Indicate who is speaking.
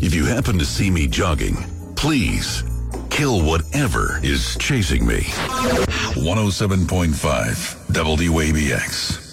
Speaker 1: If you happen to see me jogging, please kill whatever is chasing me. 107.5 WABX.